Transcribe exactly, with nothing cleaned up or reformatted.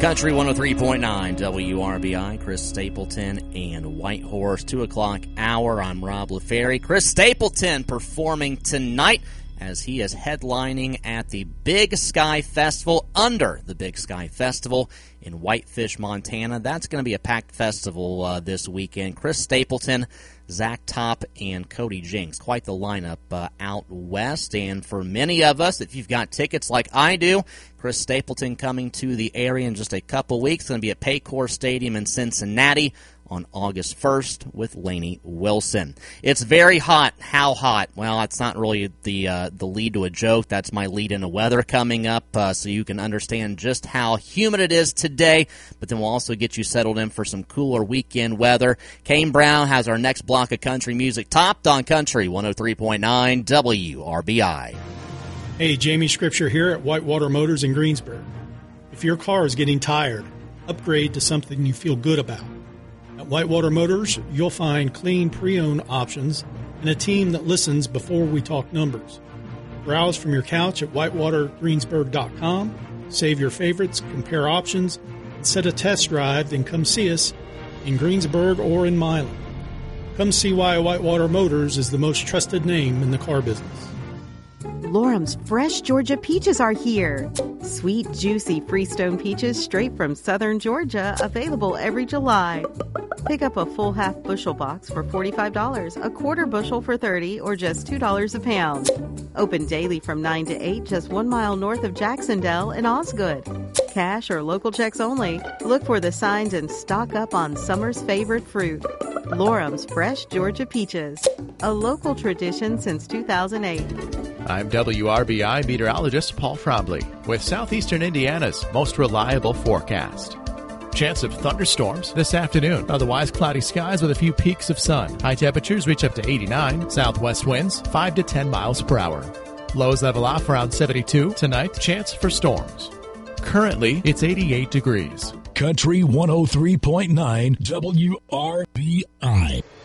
Country one oh three point nine W R B I, Chris Stapleton and Whitehorse, two o'clock hour. I'm Rob LaFerry. Chris Stapleton performing tonight as he is headlining at the Big Sky Festival, under the Big Sky Festival in Whitefish, Montana. That's going to be a packed festival uh, this weekend. Chris Stapleton, Zach Top, and Cody Jinks. Quite the lineup uh, out west. And for many of us, if you've got tickets like I do, Chris Stapleton coming to the area in just a couple weeks. Going to be at Paycor Stadium in Cincinnati on August first with Lainey Wilson. It's very hot. How hot? Well, that's not really the uh, the lead to a joke. That's my lead into weather coming up, uh, so you can understand just how humid it is today. But then we'll also get you settled in for some cooler weekend weather. Kane Brown has our next block of country music, topped on Country one oh three point nine W R B I. Hey, Jamie Scripture here at Whitewater Motors in Greensburg. If your car is getting tired, upgrade to something you feel good about. At Whitewater Motors, you'll find clean pre-owned options and a team that listens before we talk numbers. Browse from your couch at whitewater greensburg dot com, save your favorites, compare options, and set a test drive, then come see us in Greensburg or in Milan. Come see why Whitewater Motors is the most trusted name in the car business. Lorum's fresh Georgia peaches are here. Sweet, juicy Freestone peaches straight from southern Georgia, available every July. Pick up a full half bushel box for forty-five dollars, a quarter bushel for thirty dollars, or just two dollars a pound. Open daily from nine to eight, just one mile north of Jacksonville in Osgood. Cash or local checks only. Look for the signs and stock up on summer's favorite fruit. Lorum's fresh Georgia peaches, a local tradition since two thousand eight. I'm W R B I meteorologist Paul Frobley with Southeastern Indiana's most reliable forecast. Chance of thunderstorms this afternoon. Otherwise, cloudy skies with a few peaks of sun. High temperatures reach up to eighty-nine. Southwest winds five to ten miles per hour. Lows level off around seventy-two. Tonight, chance for storms. Currently, it's eighty-eight degrees. Country one oh three point nine W R B I.